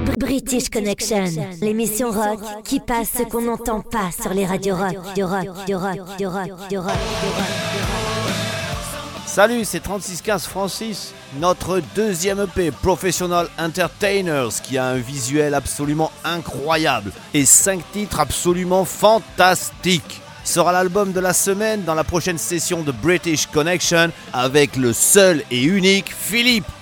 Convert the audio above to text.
British Connection, l'émission rock qui passe ce qu'on n'entend pas sur les radios rock, du rock, du rock, du rock, du rock, du rock, du rock. Salut, c'est 3615 Francis, notre deuxième EP, Professional Entertainers, qui a un visuel absolument incroyable et 5 titres absolument fantastiques. Sera l'album de la semaine dans la prochaine session de British Connection avec le seul et unique Philippe.